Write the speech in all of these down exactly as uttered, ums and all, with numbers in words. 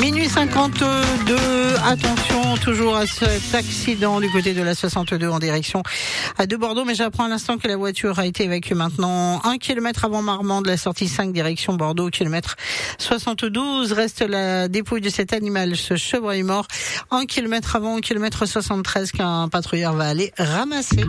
Minuit cinquante-deux, attention toujours à cet accident du côté de la soixante-deux en direction de Bordeaux, mais j'apprends à l'instant que la voiture a été évacuée maintenant un kilomètre avant Marmande, la sortie cinq direction Bordeaux, kilomètre soixante-douze. Reste la dépouille de cet animal, ce chevreuil mort, un kilomètre avant, un kilomètre soixante-treize qu'un patrouilleur va aller ramasser.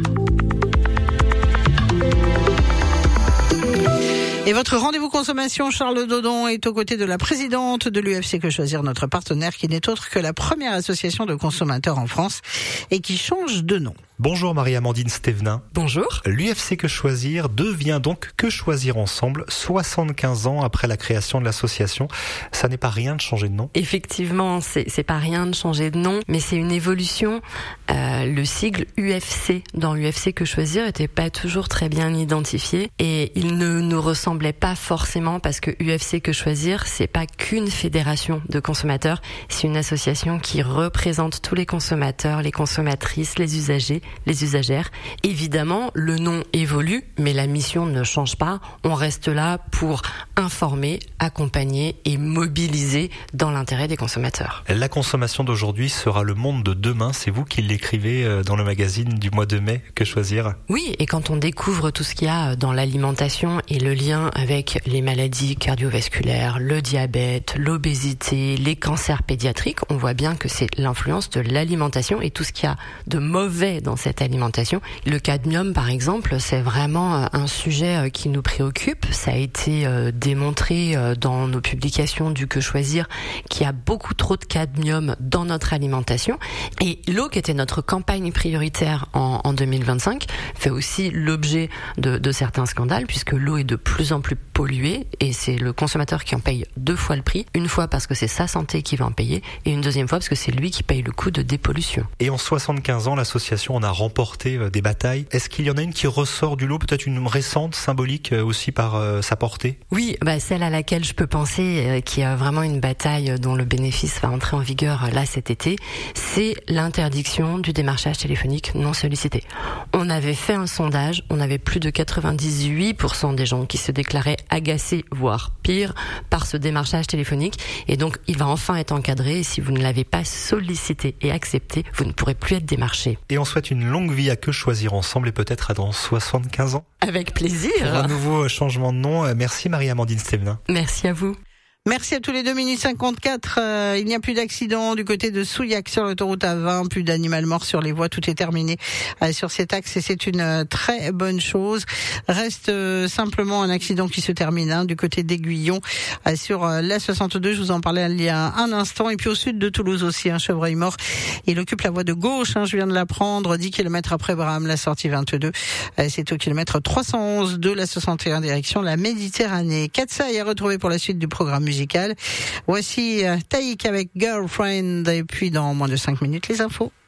Et votre rendez-vous consommation, Charles Dodon, est aux côtés de la présidente de l'U F C Que Choisir, notre partenaire, qui n'est autre que la première association de consommateurs en France et qui change de nom. Bonjour Marie-Amandine Stévenin. Bonjour. L'U F C Que Choisir devient donc Que Choisir Ensemble, soixante-quinze ans après la création de l'association. Ça n'est pas rien de changer de nom? Effectivement, c'est, c'est pas rien de changer de nom, mais c'est une évolution. Euh, le sigle U F C dans l'U F C Que Choisir était pas toujours très bien identifié et il ne nous ressemblait pas forcément parce que U F C Que Choisir, c'est pas qu'une fédération de consommateurs, c'est une association qui représente tous les consommateurs, les consommatrices, les usagers, les usagères. Évidemment, le nom évolue, mais la mission ne change pas. On reste là pour informer, accompagner et mobiliser dans l'intérêt des consommateurs. La consommation d'aujourd'hui sera le monde de demain. C'est vous qui l'écrivez dans le magazine du mois de mai, Que Choisir? Oui, et quand on découvre tout ce qu'il y a dans l'alimentation et le lien avec les maladies cardiovasculaires, le diabète, l'obésité, les cancers pédiatriques, on voit bien que c'est l'influence de l'alimentation et tout ce qu'il y a de mauvais dans cette alimentation. Le cadmium, par exemple, c'est vraiment un sujet qui nous préoccupe. Ça a été démontré dans nos publications du Que Choisir qu'il y a beaucoup trop de cadmium dans notre alimentation. Et l'eau, qui était notre campagne prioritaire en, en deux mille vingt-cinq, fait aussi l'objet de, de certains scandales, puisque l'eau est de plus en plus polluée et c'est le consommateur qui en paye deux fois le prix. Une fois parce que c'est sa santé qui va en payer et une deuxième fois parce que c'est lui qui paye le coût de dépollution. Et en soixante-quinze ans, l'association en a remporté des batailles. Est-ce qu'il y en a une qui ressort du lot, peut-être une récente, symbolique aussi par euh, sa portée? Oui, bah celle à laquelle je peux penser, euh, qui a vraiment une bataille dont le bénéfice va entrer en vigueur euh, là cet été, c'est l'interdiction du démarchage téléphonique non sollicité. On avait fait un sondage, on avait plus de quatre-vingt-dix-huit pour cent des gens qui se déclaraient agacés, voire pire, par ce démarchage téléphonique. Et donc, il va enfin être encadré. Et si vous ne l'avez pas sollicité et accepté, vous ne pourrez plus être démarché. Et on souhaite une longue vie à Que Choisir Ensemble et peut-être à dans soixante-quinze ans. Avec plaisir. Pour un nouveau changement de nom. Merci Marie-Amandine Stévenin. Merci à vous. Merci à tous les deux. Minutes cinquante-quatre, euh, il n'y a plus d'accident du côté de Souillac sur l'autoroute A vingt, plus d'animal mort sur les voies, tout est terminé euh, sur cet axe et c'est une euh, très bonne chose. Reste euh, simplement un accident qui se termine hein, du côté d'Aiguillon euh, sur euh, la soixante-deux, je vous en parlais il y a un instant, et puis au sud de Toulouse aussi, un chevreuil mort, il occupe la voie de gauche, hein, je viens de l'apprendre, dix kilomètres après Braham, la sortie vingt-deux, euh, c'est au kilomètre trois cent onze de la soixante et un direction la Méditerranée. Katsa est retrouvé pour la suite du programme musical. Voici euh, Taïk avec Girlfriend et puis dans moins de cinq minutes les infos.